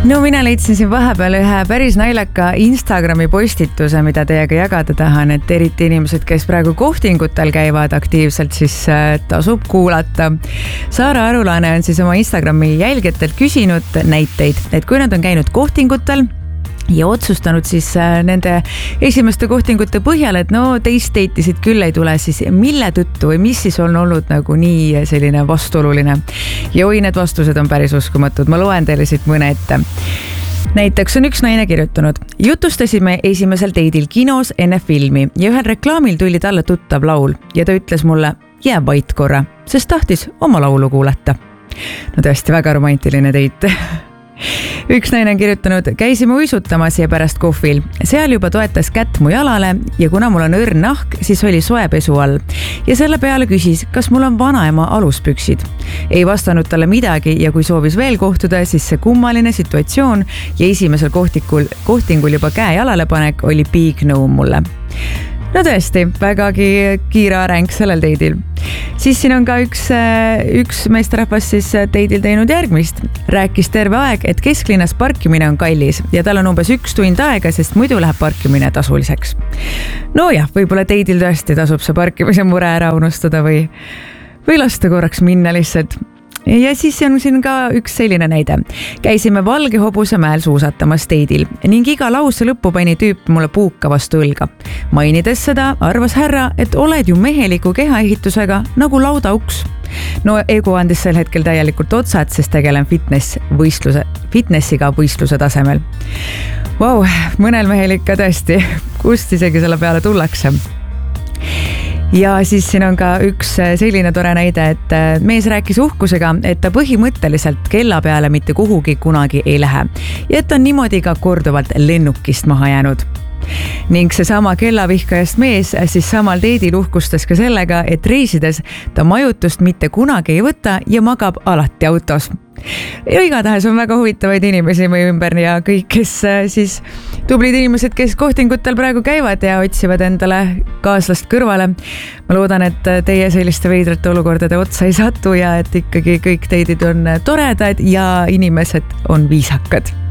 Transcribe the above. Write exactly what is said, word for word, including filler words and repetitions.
No mina leidsin siin vahepeal ühe päris naljaka Instagrami postituse, mida teiega jagada tahan, et eriti inimesed, kes praegu kohtingutel käivad aktiivselt, siis tasub kuulata. Saara Arulane on siis oma Instagrami jälgijatelt küsinud näiteid, et kui nad on käinud kohtingutel ja otsustanud siis nende esimeste kohtingute põhjal, et no teist deitisid küll ei tule, siis mille tõttu või mis siis on olnud nagu nii selline vastuoluline. Ja oi, need vastused on päris uskumatud. Ma loen teile siit mõne ette. Näiteks on üks naine kirjutanud: jutustasime esimesel deidil kinos enne filmi ja ühel reklaamil tuli talle tuttav laul ja ta ütles mulle, jää vait korra, sest tahtis oma laulu kuulata. No tõesti väga romantiline deit. Üks naine on kirjutanud: käisime uisutamas ja pärast kohvil. Seal juba toetas kätt mu jalale ja kuna mul on õrn nahk, siis oli soe pesu all. Ja selle peale küsis, kas mul on vanaema aluspüksid. Ei vastanud talle midagi ja kui soovis veel kohtuda, siis see kummaline situatsioon ja esimesel kohtikul, kohtingul juba käe jalale panek oli big no mulle. No tõesti, vägagi kiire areng sellel deidil. Siis siin on ka üks, üks meesterahvas siis deidil teinud järgmist. Rääkis terve aeg, et kesklinnas parkimine on kallis ja tal on umbes üks tund aega, sest muidu läheb parkimine tasuliseks. No jah, võib-olla deidil tõesti tasub see parkimise mure ära unustada või, või lasta korraks minna lihtsalt. Ja siis on siin ka üks selline näide. Käisime Valge Hobuse mäel suusatamas deidil ning iga lause lõppu pani tüüp mulle puuka vastu õlga. Mainides seda, arvas härra, et oled ju meheliku kehaehitusega nagu laudauks. No ego andis sel hetkel täielikult otsad, sest tegelen fitness võistluse, fitnessiga võistluse tasemel. Vau, mõnel mehel ikka tõesti, kust isegi selle peale tullakse. Ja siis siin on ka üks selline tore näide, et mees rääkis uhkusega, et ta põhimõtteliselt kella peale mitte kuhugi kunagi ei lähe ja et on niimoodi ka korduvalt lennukist maha jäänud. Ning see sama kellavihkajast mees siis samal deidil uhkustas ka sellega, et reisides ta majutust mitte kunagi ei võta ja magab alati autos. Ja igatahes on väga huvitavaid inimesi meie ümber ja kõik, kes siis tublid inimesed, kes kohtingutel praegu käivad ja otsivad endale kaaslast kõrvale. Ma loodan, et teie selliste veidrate olukordade otsa ei satu ja et ikkagi kõik deidid on toredad ja inimesed on viisakad.